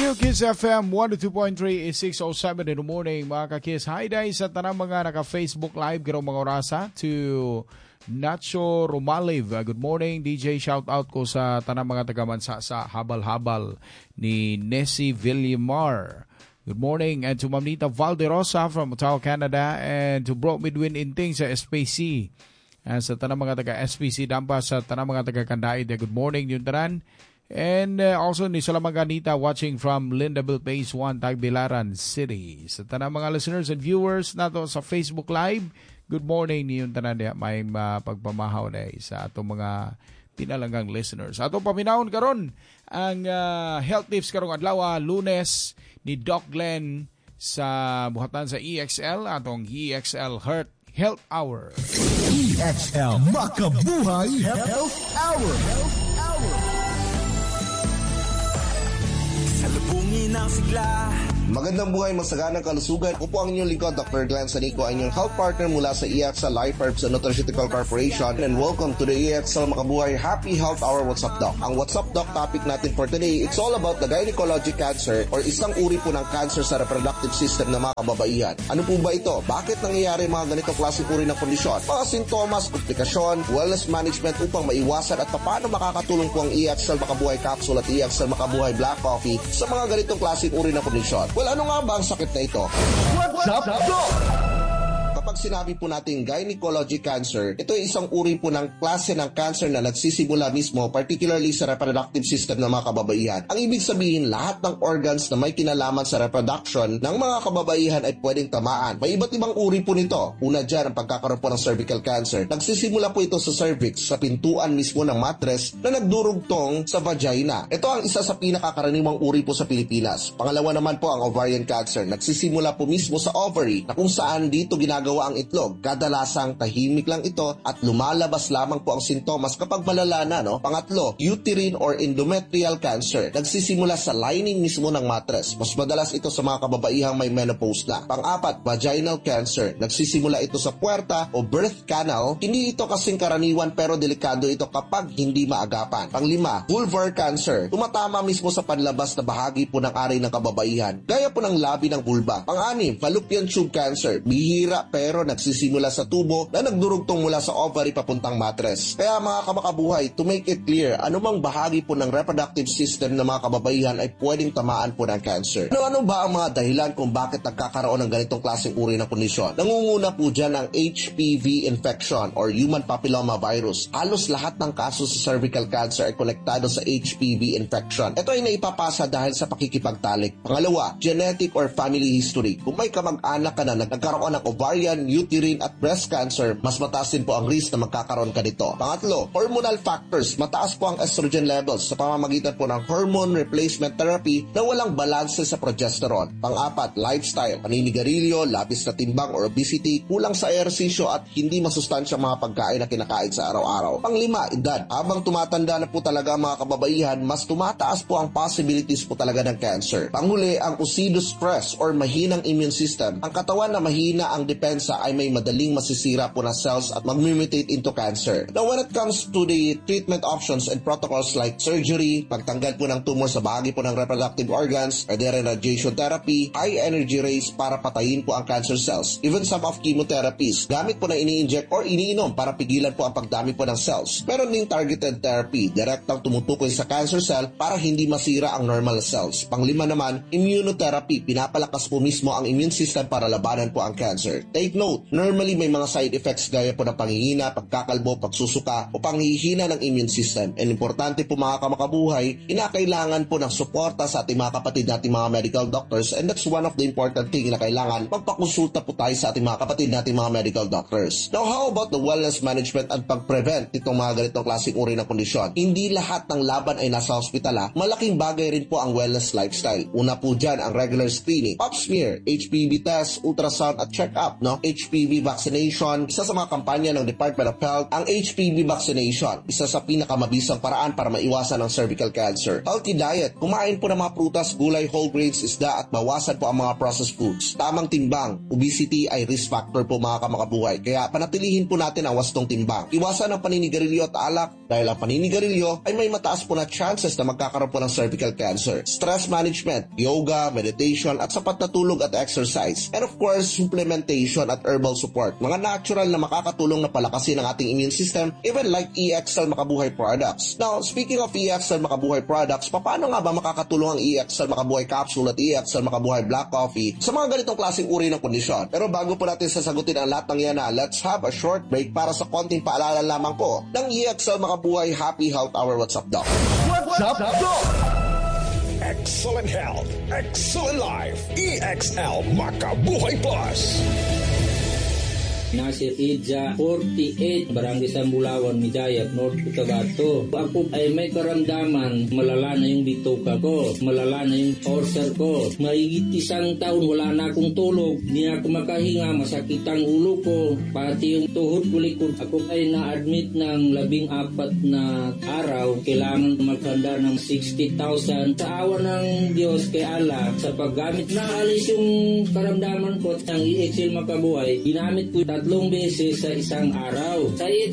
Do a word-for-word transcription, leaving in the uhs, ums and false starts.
you, Kiss F M one oh two point three is six oh seven in the morning, mga ka-Kiss. Hi day sa tanang mga naka-Facebook live karong mga orasa to Nacho Romaliv. Uh, good morning, D J. Shout out ko sa tanang mga tagamansa sa habal-habal ni Nessie Villamar. Good morning, and to Mamnita Valderosa from Ottawa, Canada, and to Bro Midwin Inting sa S P C. And sa tanang mga taga-S P C Dampa, sa tanang mga taga-Kandaid. Good morning, yung tanan. And uh, also ni Salamaganita watching from Lindaville Phase one, Tagbilaran City. Sa tanang mga listeners and viewers nato sa Facebook Live, good morning niyong tanan niya. May uh, pagpamahaw na sa atong mga pinalanggang listeners. Atong paminahon karon ang uh, health tips karong adlaw, Lunes ni Doc Glenn sa buhatan sa E X L, atong E X L Heart Health Hour. E X L Makabuhay Health Hour. Health Hour. Salubungin ang sigla. Magandang buhay, masaganang kalusugan. Ako po ang inyong lingkod, Doctor Glenn Sanico, ang inyong health partner mula sa E X L Life Herbs and Nutraceutical Corporation, and welcome to the E X L Makabuhay Happy Health Hour What's Up Doc. Ang What's Up Doc topic natin for today, it's all about the gynecologic cancer or isang uri po ng cancer sa reproductive system ng mga kababaihan. Ano po ba ito? Bakit nangyayari mga ganitong klaseng uri ng kondisyon? Mga sintomas, komplikasyon, wellness management upang maiwasan at paano makakatulong po ang E X L Makabuhay Capsule at E X L Makabuhay Black Coffee sa mga ganitong klaseng uri ng kondisyon. Well, ano nga ba ang sakit na ito? What's up, Doc? Kapag sinabi po natin gynecologic cancer, ito ay isang uri po ng klase ng cancer na nagsisimula mismo, particularly sa reproductive system ng mga kababaihan. Ang ibig sabihin, lahat ng organs na may kinalaman sa reproduction ng mga kababaihan ay pwedeng tamaan. May iba't ibang uri po nito. Una dyan ang pagkakaroon po ng cervical cancer. Nagsisimula po ito sa cervix, sa pintuan mismo ng mattress na nagdurugtong sa vagina. Ito ang isa sa pinakakaraniwang uri po sa Pilipinas. Pangalawa naman po ang ovarian cancer. Nagsisimula po mismo sa ovary na kung saan dito ginagawa ang itlog. Kadalasang tahimik lang ito at lumalabas lamang po ang sintomas kapag malala na, no? Pangatlo, uterine or endometrial cancer. Nagsisimula sa lining mismo ng mattress. Mas madalas ito sa mga kababaihang may menopause na. Pang-apat, vaginal cancer. Nagsisimula ito sa puwerta o birth canal. Hindi ito kasing karaniwan pero delikado ito kapag hindi maagapan. Panglima, vulvar cancer. Tumatama mismo sa panlabas na bahagi po ng aray ng kababaihan. Gaya po ng labi ng vulva. Pang-anim, fallopian tube cancer. Bihira pero nagsisimula sa tubo na nagdurugtong mula sa ovary papuntang mattress. Kaya mga kamakabuhay, to make it clear, anumang bahagi po ng reproductive system ng mga kababaihan ay pwedeng tamaan po ng cancer. Ano-ano ba ang mga dahilan kung bakit nagkakaroon ng ganitong klaseng uri ng kondisyon? Nangunguna po dyan ang H P V infection or human papilloma virus. Halos lahat ng kaso sa cervical cancer ay konektado sa H P V infection. Ito ay naipapasa dahil sa pakikipagtalik. Pangalawa, genetic or family history. Kung may kamag-anak ka na nagkaroon ng ovarian, uterine at breast cancer, mas mataas din po ang risk na magkakaroon ka nito. Pangatlo, hormonal factors. Mataas po ang estrogen levels sa pamamagitan po ng hormone replacement therapy na walang balanse sa progesterone. Pang-apat, lifestyle. Paninigarilyo, labis na timbang or obesity, kulang sa ehersisyo at hindi masustansyang mga pagkain na kinakain sa araw-araw. Panglima, edad. Habang tumatanda na po talaga mga kababaihan, mas tumataas po ang possibilities po talaga ng cancer. Panghuli, ang oxido stress or mahinang immune system. Ang katawan na mahina ang depensa ay may madaling masisira po na cells at mag-mutate into cancer. Now, when it comes to the treatment options and protocols like surgery, pagtanggal po ng tumor sa bahagi po ng reproductive organs, or there radiation therapy, high energy rays para patayin po ang cancer cells, even some of chemotherapies, gamit po na ini-inject or iniinom para pigilan po ang pagdami po ng cells. Meron ding targeted therapy, direktang tumutukoy sa cancer cell para hindi masira ang normal cells. Panglima naman, immunotherapy, pinapalakas po mismo ang immune system para labanan po ang cancer. Take note, normally may mga side effects gaya po ng panghihina, pagkakalbo, pagsusuka o panghihina ng immune system. And importante po mga kamakabuhay, inakailangan po ng suporta sa ating mga kapatid nating mga medical doctors, and that's one of the important thing na kailangan magpakonsulta po tayo sa ating mga kapatid nating mga medical doctors. Now, how about the wellness management at pag-prevent itong mga ganitong klaseng uri ng kondisyon? Hindi lahat ng laban ay nasa ospital ha. Malaking bagay rin po ang wellness lifestyle. Una po dyan ang regular screening, pap smear, H P V test, ultrasound at check-up, no? H P V vaccination. Isa sa mga kampanya ng Department of Health ang H P V vaccination. Isa sa pinakamabisang paraan para maiwasan ang cervical cancer. Healthy diet. Kumain po ng mga prutas, gulay, whole grains, isda at bawasan po ang mga processed foods. Tamang timbang. Obesity ay risk factor po mga kamakabuhay. Kaya panatilihin po natin ang wastong timbang. Iwasan ang paninigarilyo at alak dahil ang paninigarilyo ay may mataas po na chances na magkakaroon po ng cervical cancer. Stress management, yoga, meditation at sapat na tulog at exercise. And of course, supplementation at herbal support. Mga natural na makakatulong na palakasin ang ating immune system, even like E X L Makabuhay products. Now, speaking of E X L Makabuhay products, paano nga ba makakatulong ang E X L Makabuhay capsule at E X L Makabuhay black coffee sa mga ganitong klaseng uri ng kondisyon? Pero bago po natin sasagutin ang lahat ng yan na, let's have a short break para sa konting paalala lamang po ng E X L Makabuhay Happy Health Hour. What's up, Doc? What's up, Doc? Excellent health, excellent life. E X L Makabuhay Plus. Nasir Idja, forty-eight, Barangay Sambulawan, Midayat, North Cotabato. Ako ay may karamdaman, malala na yung bituka ko, malala na yung ulcer ko. Mahigit isang taon, wala na akong tulog, hindi na ako makahinga, masakit ang ulo ko, pati yung tuhod ko likod. Ako ay na-admit ng labing apat na araw, kailangan maghanda ng sixty thousand. Sa awa ng Diyos kay Allah, sa paggamit na alis yung karamdaman ko ng E X L Makabuhay, ginamit ko tatlong beses sa isang araw. Sa